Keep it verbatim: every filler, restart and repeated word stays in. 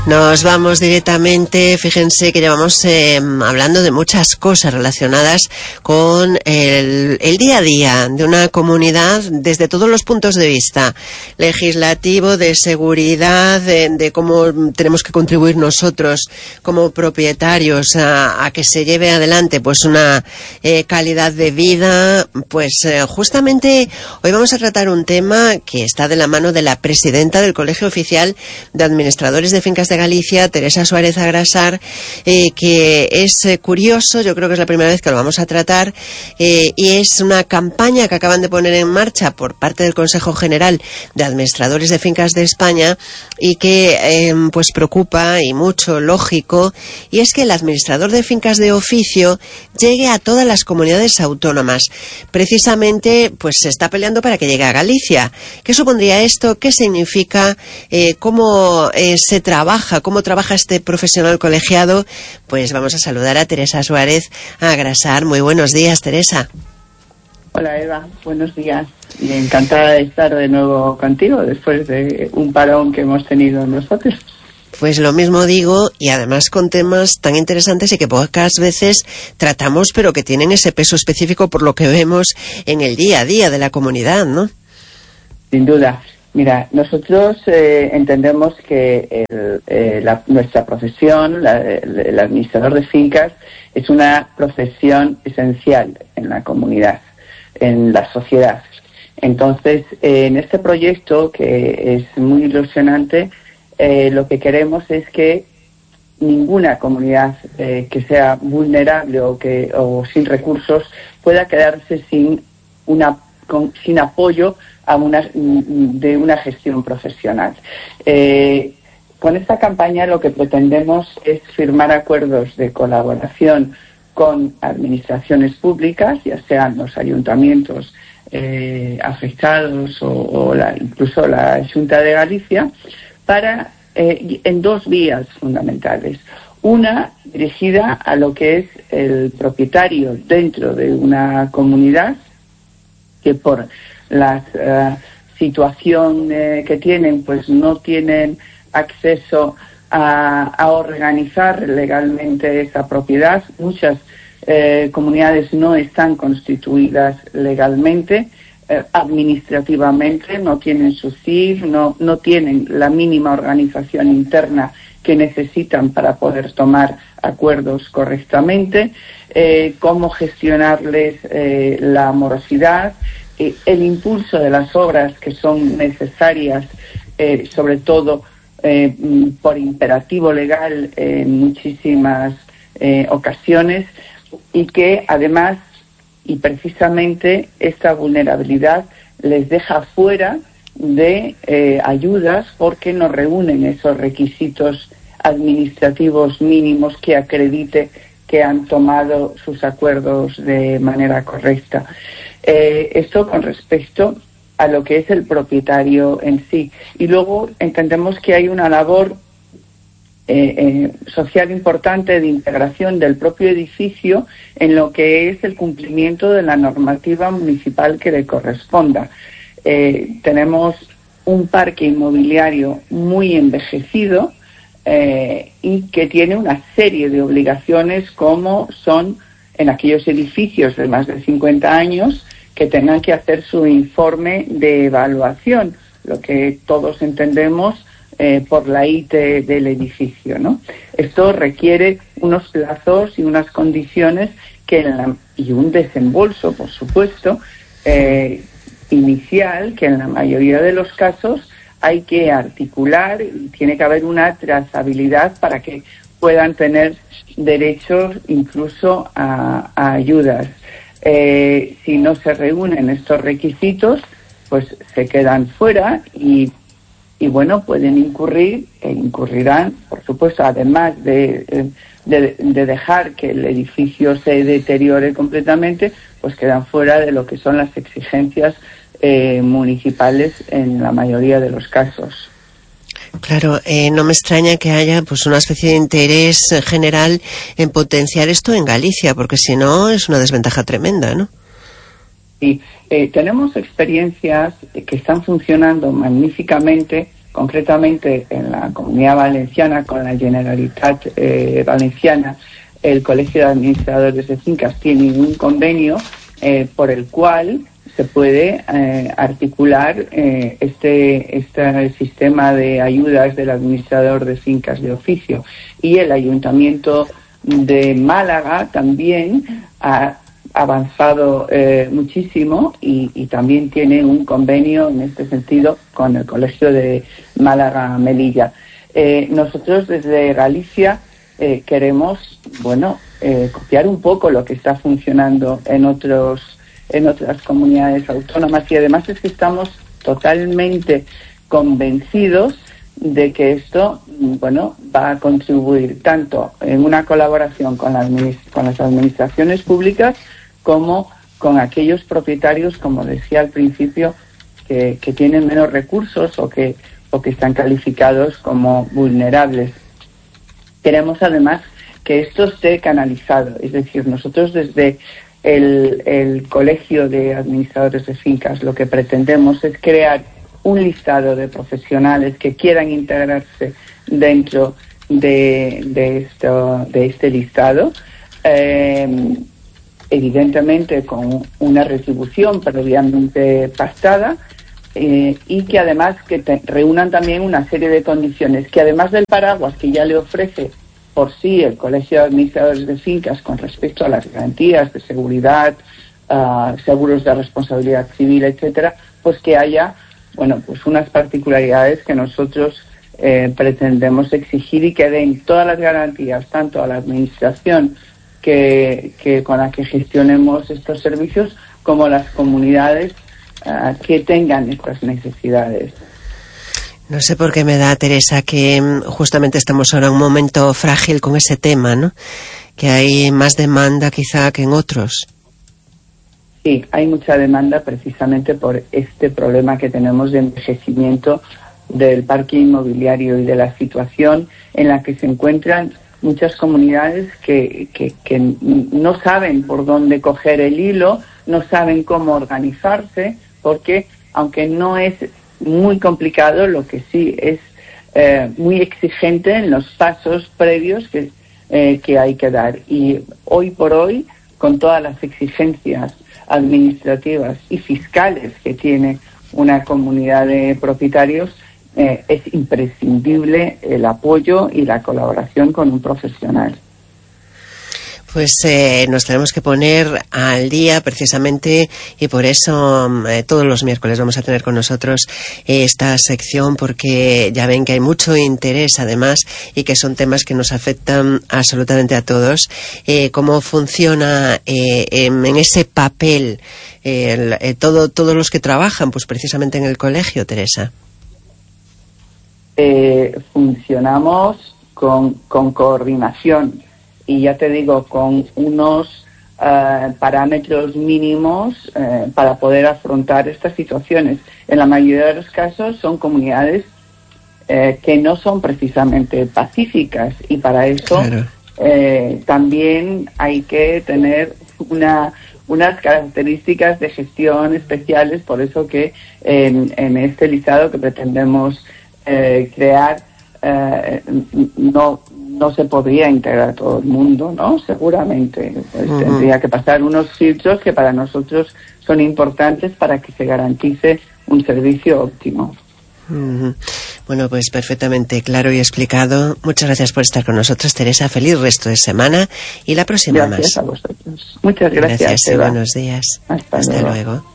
Nos vamos directamente, fíjense que llevamos eh, hablando de muchas cosas relacionadas con el, el día a día de una comunidad desde todos los puntos de vista, legislativo, de seguridad, de, de cómo tenemos que contribuir nosotros como propietarios a, a que se lleve adelante pues una eh, calidad de vida. Pues eh, justamente hoy vamos a tratar un tema que está de la mano de la presidenta del Colegio Oficial de Administradores de Fincas de Galicia, Teresa Suárez Agrasar, eh, que es eh, curioso, yo creo que es la primera vez que lo vamos a tratar, eh, y es una campaña que acaban de poner en marcha por parte del Consejo General de Administradores de Fincas de España y que eh, pues preocupa y mucho, lógico, y es que el administrador de fincas de oficio llegue a todas las comunidades autónomas. Precisamente pues se está peleando para que llegue a Galicia. ¿Qué supondría esto? ¿Qué significa? Eh, ¿Cómo eh, se trabaja? ¿Cómo trabaja este profesional colegiado? Pues vamos a saludar a Teresa Suárez Agrasar. Muy buenos días, Teresa. Hola, Eva. Buenos días. Y encantada de estar de nuevo contigo después de un parón que hemos tenido nosotros. Pues lo mismo digo, y además con temas tan interesantes y que pocas veces tratamos, pero que tienen ese peso específico por lo que vemos en el día a día de la comunidad, ¿no? Sin duda. Mira, nosotros eh, entendemos que el, eh, la, nuestra profesión, la, el, el administrador de fincas, es una profesión esencial en la comunidad, en la sociedad. Entonces, eh, en este proyecto, que es muy ilusionante, eh, lo que queremos es que ninguna comunidad eh, que sea vulnerable o, que, o sin recursos pueda quedarse sin, una, con, sin apoyo a una, de una gestión profesional. Eh, con esta campaña lo que pretendemos es firmar acuerdos de colaboración con administraciones públicas, ya sean los ayuntamientos eh, afectados o, o la, incluso la Xunta de Galicia, para eh, en dos vías fundamentales. Una dirigida a lo que es el propietario dentro de una comunidad que por la uh, situación eh, que tienen, pues no tienen acceso a, a organizar legalmente esa propiedad. Muchas eh, comunidades no están constituidas legalmente, eh, administrativamente, no tienen su C I F, no, no tienen la mínima organización interna que necesitan para poder tomar acuerdos correctamente, eh, cómo gestionarles eh, la morosidad, el impulso de las obras que son necesarias, eh, sobre todo eh, por imperativo legal en muchísimas eh, ocasiones, y que además y precisamente esta vulnerabilidad les deja fuera de eh, ayudas porque no reúnen esos requisitos administrativos mínimos que acredite que han tomado sus acuerdos de manera correcta. Eh, esto con respecto a lo que es el propietario en sí. Y luego entendemos que hay una labor eh, eh, social importante de integración del propio edificio en lo que es el cumplimiento de la normativa municipal que le corresponda. Eh, tenemos un parque inmobiliario muy envejecido eh, y que tiene una serie de obligaciones, como son en aquellos edificios de más de cincuenta años que tengan que hacer su informe de evaluación, lo que todos entendemos eh, por la I T E del edificio, ¿no? Esto requiere unos plazos y unas condiciones que en la, y un desembolso, por supuesto, eh, inicial, que en la mayoría de los casos hay que articular y tiene que haber una trazabilidad para que puedan tener derechos incluso a, a ayudas. Eh, si no se reúnen estos requisitos, pues se quedan fuera y, y bueno, pueden incurrir e incurrirán, por supuesto, además de, de, de dejar que el edificio se deteriore completamente, pues quedan fuera de lo que son las exigencias eh, municipales en la mayoría de los casos. Claro, eh, no me extraña que haya pues una especie de interés general en potenciar esto en Galicia, porque si no es una desventaja tremenda, ¿no? Sí, eh, tenemos experiencias que están funcionando magníficamente concretamente en la Comunidad Valenciana, con la Generalitat eh, Valenciana, el Colegio de Administradores de Fincas tiene un convenio eh, por el cual se puede eh, articular eh, este, este sistema de ayudas del administrador de fincas de oficio. Y el Ayuntamiento de Málaga también ha avanzado eh, muchísimo y, y también tiene un convenio en este sentido con el Colegio de Málaga-Melilla. Eh, nosotros desde Galicia eh, queremos, bueno, eh, copiar un poco lo que está funcionando en otros en otras comunidades autónomas, y además es que estamos totalmente convencidos de que esto, bueno, va a contribuir tanto en una colaboración con, la administ- con las administraciones públicas como con aquellos propietarios, como decía al principio, que, que tienen menos recursos o que, o que están calificados como vulnerables. Queremos además que esto esté canalizado, es decir, nosotros desde el, el Colegio de Administradores de Fincas lo que pretendemos es crear un listado de profesionales que quieran integrarse dentro de, de, esto, de este listado, eh, evidentemente con una retribución previamente pactada, eh, y que además que te, reúnan también una serie de condiciones que, además del paraguas que ya le ofrece por sí el Colegio de Administradores de Fincas con respecto a las garantías de seguridad, uh, seguros de responsabilidad civil, etcétera, pues que haya, bueno, pues unas particularidades que nosotros eh, pretendemos exigir y que den todas las garantías tanto a la administración que, que con la que gestionemos estos servicios como a las comunidades uh, que tengan estas necesidades. No sé por qué me da, Teresa, que justamente estamos ahora en un momento frágil con ese tema, ¿no? Que hay más demanda quizá que en otros. Sí, hay mucha demanda precisamente por este problema que tenemos de envejecimiento del parque inmobiliario y de la situación en la que se encuentran muchas comunidades que, que, que no saben por dónde coger el hilo, no saben cómo organizarse, porque aunque no es muy complicado, lo que sí es eh, muy exigente en los pasos previos que, eh, que hay que dar. Y hoy por hoy, con todas las exigencias administrativas y fiscales que tiene una comunidad de propietarios, eh, es imprescindible el apoyo y la colaboración con un profesional. Pues eh, nos tenemos que poner al día precisamente, y por eso eh, todos los miércoles vamos a tener con nosotros eh, esta sección, porque ya ven que hay mucho interés además y que son temas que nos afectan absolutamente a todos. Eh, ¿Cómo funciona eh, en, en ese papel eh, el, eh, todo, todos los que trabajan pues precisamente en el colegio, Teresa? Eh, funcionamos con, con coordinación. Y ya te digo, con unos uh, parámetros mínimos uh, para poder afrontar estas situaciones. En la mayoría de los casos son comunidades uh, que no son precisamente pacíficas, y para eso claro. uh, también hay que tener una, unas características de gestión especiales. Por eso que en, en este listado que pretendemos uh, crear uh, no no se podría integrar todo el mundo, ¿no? Seguramente pues, uh-huh. tendría que pasar unos filtros que para nosotros son importantes para que se garantice un servicio óptimo. Uh-huh. Bueno, pues perfectamente claro y explicado. Muchas gracias por estar con nosotros, Teresa. Feliz resto de semana y la próxima gracias más. Gracias a vosotros. Muchas gracias. Gracias y buenos días. Hasta, Hasta luego. luego.